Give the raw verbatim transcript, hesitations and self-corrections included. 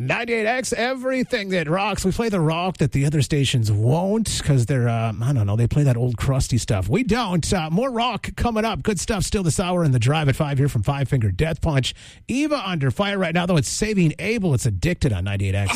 ninety-eight X, everything that rocks. We play the rock that the other stations won't because they're, uh, I don't know, they play that old crusty stuff. We don't. Uh, more rock coming up. Good stuff still this hour in the Drive at five here from Five Finger Death Punch. Eva under fire right now, though. It's Saving Abel. It's Addicted on ninety-eight X.